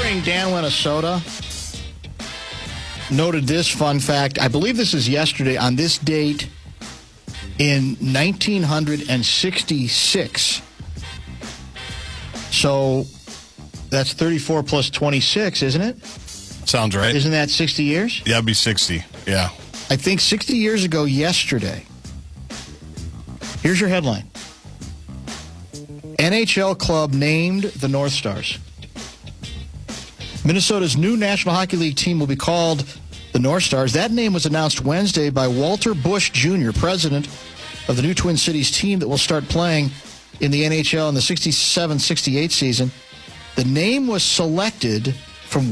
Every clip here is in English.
Touring Dan Minnesota noted this fun fact. I believe this is yesterday. On this date in 1966. So that's 34 plus 26, isn't it? Sounds right. Isn't that 60 years? Yeah, it'd be 60. Yeah. I think 60 years ago yesterday. Here's your headline. NHL club named the North Stars. Minnesota's new National Hockey League team will be called the North Stars. That name was announced Wednesday by Walter Bush Jr., president of the new Twin Cities team that will start playing in the NHL in the 67-68 season. The name was selected from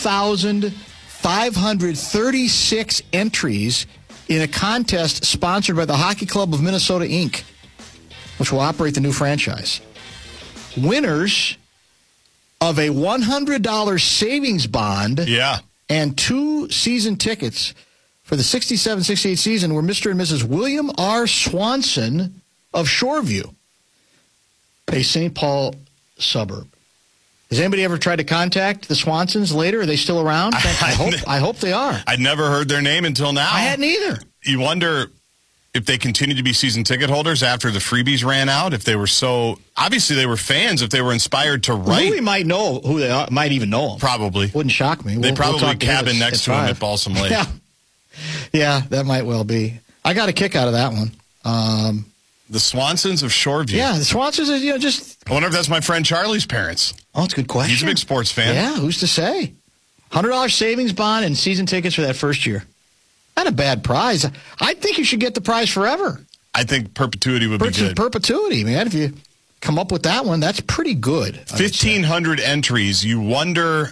1,536 entries in a contest sponsored by the Hockey Club of Minnesota, Inc., which will operate the new franchise. Winners of a $100 savings bond and 2 season tickets for the 67-68 season were Mr. and Mrs. William R. Swanson of Shoreview, a St. Paul suburb. Has anybody ever tried to contact the Swansons later? Are they still around? I hope they are. I'd never heard their name until now. I hadn't either. You wonder if they continue to be season ticket holders after the freebies ran out, if they were so... Obviously, they were fans, if they were inspired to write. We might know who they are, might even know them. Probably. Wouldn't shock me. They probably cabin next to him at Balsam Lake. Yeah, that might well be. I got a kick out of that one. The Swansons of Shoreview. Yeah, the Swansons is, just... I wonder if that's my friend Charlie's parents. Oh, that's a good question. He's a big sports fan. Yeah, who's to say? $100 savings bond and season tickets for that first year. Not a bad prize. I think you should get the prize forever. I think perpetuity would be good. Perpetuity, man. If you come up with that one, that's pretty good. 1,500 entries. You wonder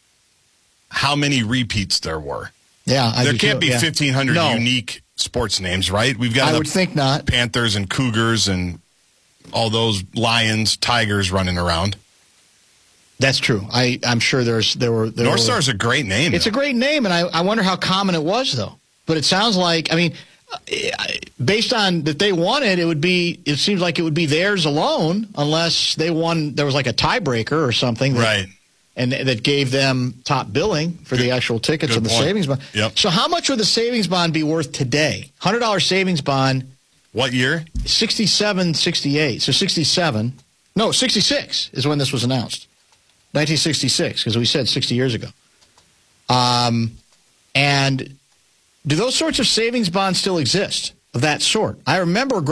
how many repeats there were. Yeah, there can't be 1,500 unique sports names, right? We've got I would think not. Panthers and Cougars and all those Lions, Tigers running around. That's true. I'm sure there were North Star's a great name. It's a great name, and I wonder how common it was, though. But it sounds like, based on that they won it, it seems like it would be theirs alone, unless they won, there was like a tiebreaker or something. Right. And that gave them top billing for the actual tickets and the savings bond. Yep. So how much would the savings bond be worth today? $100 savings bond. What year? 67, 68. So 67. No, 66 is when this was announced. 1966, because we said 60 years ago. And do those sorts of savings bonds still exist of that sort? I remember